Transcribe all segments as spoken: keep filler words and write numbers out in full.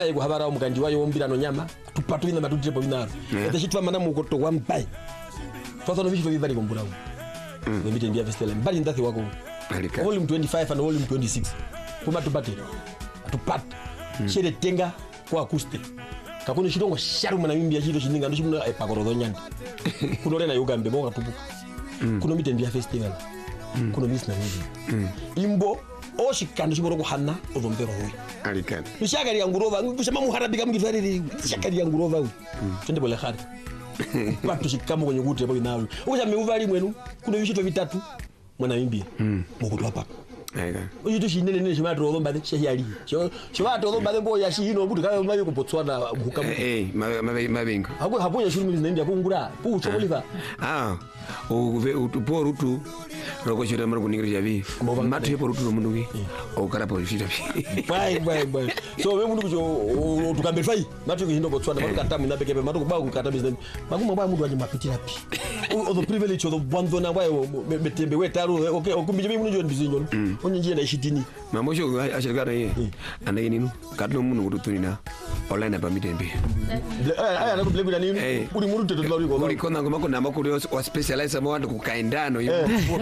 kuhabara omukanji wayo ombirano nyama tupatu ina matutire po binaro ete chitwa mana mukoto wa mpai twathono vitu vivali kombula mm. the meeting festival mbali ndathi wako volume twenty-five and volume twenty-six kuma tupate tupat mm. shere tenga kwa acoustic kakuni shitongo sharu mana mimbi chito chininga ndo chimuna epakorodo nyandi kuno lena yugambe bonga tupuka mm. kuno meeting festival mm. kuno miss na mimi mm. imbo oshikando chimoro kuhana ozombero hoyi alikana nishakari ya ngurova ngusema muharabika mgithariri shakari ya ngurova u twende bole khari watu shikamo kwenye gute hapo inalo uja meuvali mwenu kuna vishito vitatu mwana mimbi mukutu hapa aika uju shinene nene shima to zomba de shehali shima to zomba de boya shino butu kayo mayo ko Botswana hukamu eh mabe mabengo hapo hapo ya shuru mizindi akungura pu choliva ah uve utupo rutu roko chira mara kuningirira vi matu yepo rutu mundu wi okara po shita vi bye bye bye so we mundu kujo tukambe fai matu kihindo Botswana matu katamu na bekebe matu kubagu kata business maguma bwa mundu anyamapitira pi the privilege of the bwanzo na bwa betembe wetaru okay okumbije mundu njo ndizinyo onye nje na ishitini mamosho ashirikana ye anaye ninu katno mundu kututunina online apa mitembe aya na kublebula nini uri mundu tetu lori uri kona ngoma kuna makuri wa specialize mo wandu kukaendano hiyo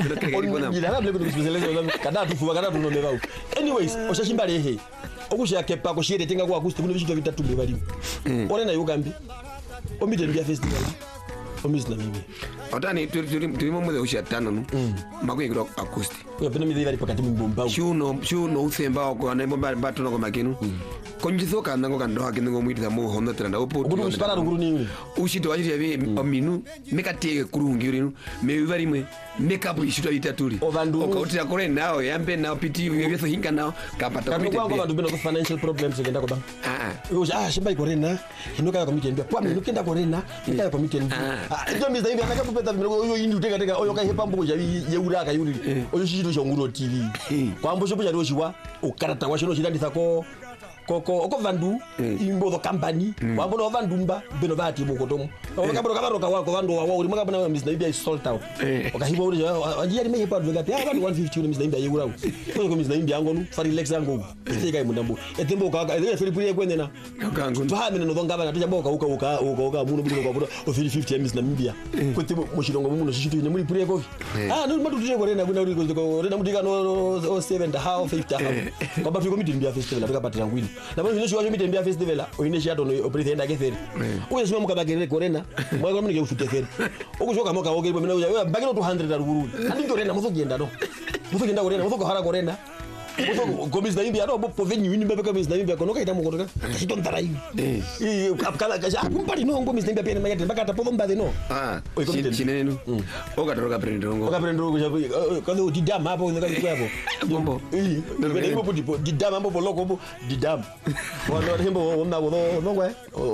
anyways oshashimba lehe okushya kepa ko shire tenga kwa acoustic kuno bishito vitatu bebali ore na yugambi omitembe festival omisna mimi otani tulimo mwe ushya tano no makuyikira acoustic uyapena midhi bali pakati mbomba shuno shuno uthemba ko na mbomba batuno ko makinu konjithoka nango kando hakingo mwitha mu hono tenda opo ubu uspara ruguru ni ushito wajiri yabe ominu mekatege kurungirinu mebali mwe makeup ishito itatuli okotira kore nao yambe nao piti byetho hinga nao kapata komite kwa bantu bino financial problems ngenda ko ba ah ah ah shimba ikorena hinoka komite ndio kwa minu kenda korena kenda komite ndio ndio mbiza hivi anaka kupeta oyo indi uteka teka oyo kahepa mbuko ya yeura ka yuri oyo shito shonguro T V kwa mbo shopo ya roshiwa ukarata wa shino shidandisa ko koko oko vandu imbo the company wabona vandu mba beno bati bokotomo wakabro kabaro kawako vandu wa uri makabona wa business ibia sold out okahibo uri ajia ni mehepa advocate ya vandu one fifty uri business ibia yegura ko ko business ibia ngono fari lex yango sika imundambo etembo ka ile firi puri kwendena kangu tuhamene no ngaba na tujambo uka uka uka uka muno bino kwa o three fifty business ibia kwete mushirongo muno shishitu ne muri puri ko ah no matu tuje korena kuna uri ko rena mutika no seven and a half fifty half kwa bafiko mitimbi festival tukapatira ngwini na bano nisho wacho mitembea festival oinesha to no operate enda ketheri uye sima mukabagere korena mwa kwa mnike ufute feri okushoka moka woke ipo mina uya bagino two hundred aruguru andi korena muzo genda no muzo genda korena muzo hara korena muzo komisa imbi ado bo venue ni mbebe komisa imbi kono kaita mukotoka kashito ndara hivi eh kapkala kasha kumpari no ngo komisa imbi pene mayate bakata po mbade no ah chinenu okatoroka prendrongo okaprendrongo chapo kazo didama hapo ndo kazi hapo bombo eh ndo ndipo ndipo didama hapo loko hapo didam wano hembo wona wono nongwe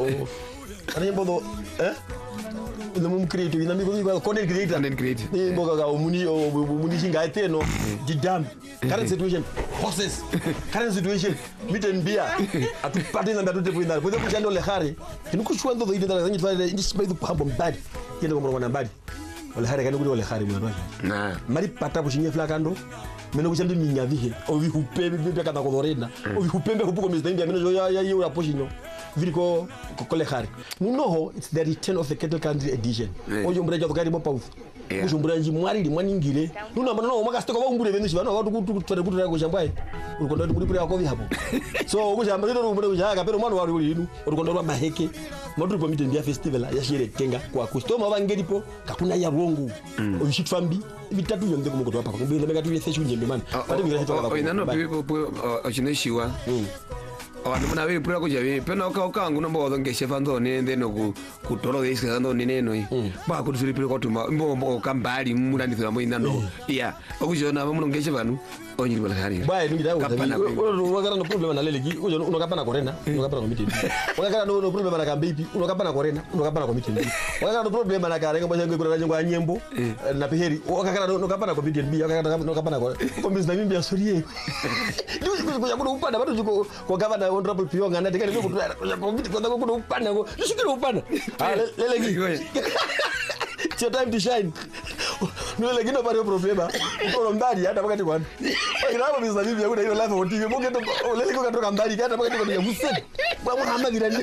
hembo do eh ndo mum create ina miko ko content creator content creator ni mboga ga umuni umuni shinga eteno didam current situation horses current situation mitten beer atupate na ndatu tepo ina pozo kuchando le khare kinukushwa ndo ndo ndo zanyi twale ndi sibai du pambo mbadi kende ko mwana mbadi ole khare kanu kuli ole khare mwana na mari pata kushinye flakando meno kuchandi minyavihe ovi hupebe bebe kana ko dorena ovi hupembe kupuko mizda india meno ya ya yura poshinyo viriko kokole khari munoho it's the return of the kettle country edition oyo mbreja tukari mopauth kujumbura nji mwari limwaningire nuna mano maka stoko ba umbure venisi bano watu kutwere kutwere kushambwaye urukondo kuri kuri yakovi hapo so kushamba rero umbure kujaga pero mwana wali uri inu urukondo rwa maheke modu po meeting festival ya shire tenga kwa customer bangelipo kakuna ya rongo obishitfambi vitatu yonde kumukoto hapa kumbele mega tuye session njembe man pati ngira hito kwa inano pipo ochineshiwa abantu muna biri pura kujabe pena oka oka nguno mbo ngeshe fando ne ndeno ku kutoro deske fando ne neno yi ba ku tuli pira kotuma mbo mbo kambali mulandi famo inano iya okujona muno ngeshe vanu onyiri bala hari ba ngira wakara no problem na lelegi ujo unokapana korena unokapana ko meeting wakara no problem na kambipi unokapana korena unokapana ko meeting wakara no problem na kare ko banyango kura nyangwa nyembo na peheri wakara no unokapana ko meeting bi wakara unokapana ko ko business mimi asuriye ndio kuja kuno upanda bado juko kwa gavana honorable Pionga na tekani ko kwa kuno upanda ko shikiro upanda lelegi it's your time to shine no lelegi no pare problema ko mbali hata wakati kwani ina hapo business mimi yakuna ile life on T V mungeto lelegi ko katoka mbali hata wakati kwa ya museni bwa muhama virani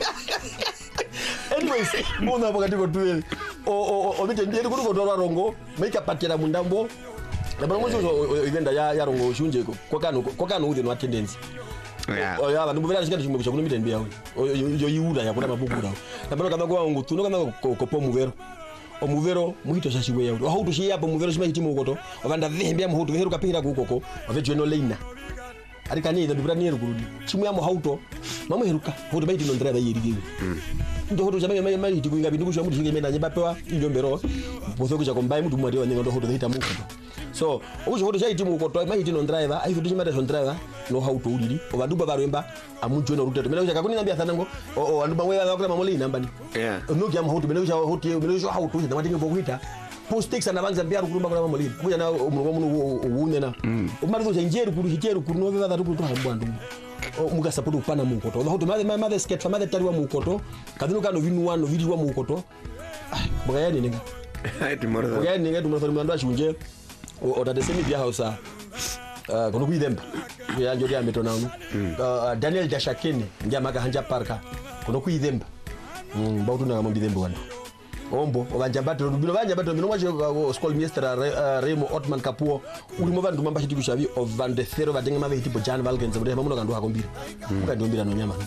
anyways mona wakati ko tuwe o o o mite ndiye kuti kotora rongo maika patira mundambo na bana mwanzo igenda ya ya rongo shunje ko kokano kokano ude no attendance Yeah. Oh ya vandu buvera chikati chimwe chakuno mite ndiye yo yiura yakuna mabukura na bana kama kwa ngu tuno kama ko po muvero o muvero muhito shashimwe yawo aho tushiya po muvero shima chitimu ukoto avanda vihembya muhutu veheruka pihira kukoko avejo no leina ari kani ndo bra niru kurudi chimwe ya muhauto mamwe heruka hoto baiti no ndira bayirigiwe ndo hoto chama yama yama tikuinga bindu kusha mutu shinge mena nyebapewa iyo mbero potho kucha kombai mutu mwadi wanyenga ndo hoto hita mukoto so ujo hoto chaiti mukoto maiti no driver ayi tuti chimata no driver no hauto ulili obandu barwemba amunjo no ruteto mena kucha kakuni ngambia thanango o o andu bamwe bakula mamoli namba ni Yeah. no kya muhauto mena kucha hoto mena kucha hauto ndo matinga bokuita postix ana banza mbia rukurumba kuna mamoli kuja na umurwa muno uunena umarizo chanjeru kuru hiteru kuru no veva ruku to hambwandu muka support upana mukoto oho mother mother skate mother tariwa mukoto kadino kano vinu wano viriwa mukoto boga yani ninga Tomorrow. boga yani ninga tumara mwandu ashunje o dade semi bia house uh kono kuidemba ya njodi ya metona uh Daniel Dashakene ngia maka hanja parka kono kuidemba mm bautu na mambi dembo wana ombo obanja batero bino banja batero bino mwaje school minister Remo Otman Kapuo uli mo bandu mamba chitiku shavi of van de thero badenga mave hitipo Jan Valkenze bude mamuno kandu hakombira ukandombira no nyama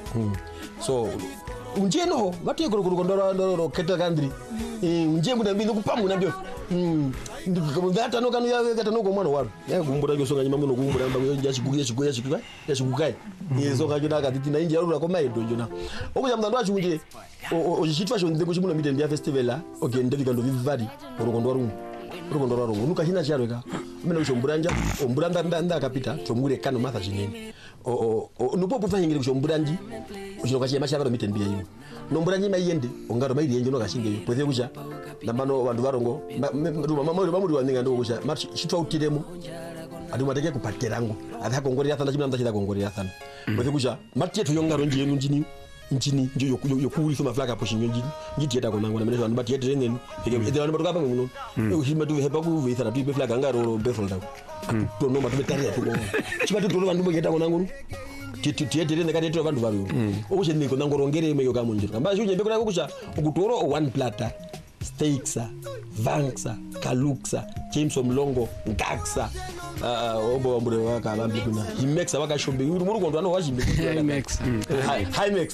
so unje no vatu yekoro kondoro ndoro keta kandri unje muda mbindu kupamu nabyo ndikabundata no kanu yawe kata no komwana waro ya kumbura yo songa nyama muno kumbura mba yo yachiguya chiguya chiguya yachigukai yezo kajoda katiti na inje yarura koma edo jona okuja mdandu achunje o situation ndeko chimuno mite ndia festival okay ndevika ndo vivari orokondwa rumu orokondwa rumu nuka hina charweka mena kushomburanja omburanda ndanda kapita tomure kano matha chinene o o nupo pufa hingire kushomburanji uchinoka chema chavaro mite ndia yiwo nomburanji mayende ongaro mairi yenje no kashinge pothe kucha nambano vandu varongo mamuri mamuri wanenga ndo kucha machi chitwa utiremo adi mateke kupaterango adha kongorera thana chimwe ndachida kongorera thana pothe kucha matie tuyongaro nje yenu njini nchini njo yokuulisa maflaka hapo shinyonjini ngitieta konango na melezo anubati yete rengeni ede wanu batoka hapa mnuno ushima tuwe hepa kuwe ithana tuwe flaka ngaro befolda tono matume taria tuko chima tuwe vandu mbogeta konango tiyete rende kati yetu vandu varu okushe niko nango rongere meyo kama njiro kamba shunye mbekuna kukusha ukutoro one plata steaksa vanksa kaluksa Jameson Mlongo ngaksa uh obo ambure waka bambi kuna himex waka shombe uri muri kondo ano washimbe Himex himex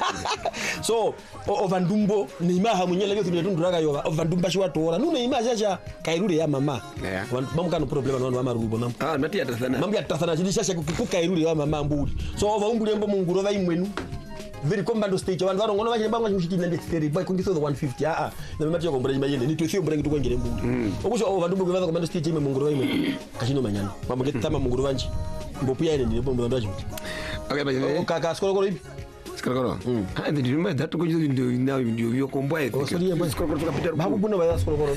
so ovandumbo ni imaha munyela yo tuni tunduraga yo ovandumba shi watora nune imaha cha kairure ya mama mamu kana problem no mama rubo mamu ah mati atathana mamu atathana chidishasha kukairure ya mama mburi so ovaungure mbo munguro va imwenu very commando stage vanhu varongono vachine banga chimshitini ndi thirty by kungiso the one fifty ah ah na mati yakombra chimayende ni twefio mbura ngitu kwengere mburi okusho o vandu mbura commando stage ime munguro ime kachino manyana mambo ketama munguro vanji mbopuya ine ndipo mbura ndacho okay baje kaka skolokolo ipi skolokolo ah ndi ndimba datu ko ndio na ndio yo komboe osori yemba skolokolo tukapita bakubuna ba skolokolo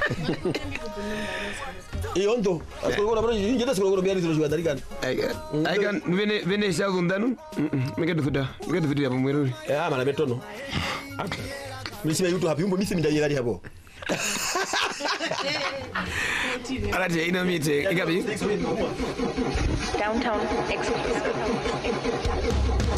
Iondo, skolokolo bro njeta skolokolo biari zilo shwa darikana ai kan vene vene shago ndanu meke dufuda meke dufuda hapo mweruri eh ama na betono misi yutu hapi umbo misi mindayira ali hapo alati ina mite ikabi Downtown Express.